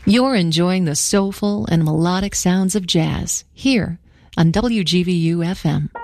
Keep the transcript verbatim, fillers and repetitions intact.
You're enjoying the soulful and melodic sounds of jazz here on W G V U F M.